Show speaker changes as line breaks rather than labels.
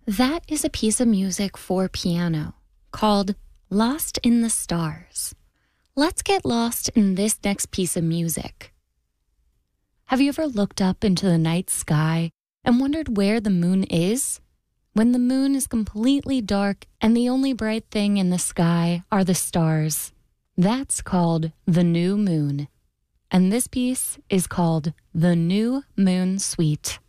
That is a piece of music for piano called Lost in the Stars. Let's get lost in this next piece of music. Have you ever looked up into the night sky and wondered where the moon is? When the moon is completely dark and the only bright thing in the sky are the stars, that's called the new moon. And this piece is called The New Moon Suite.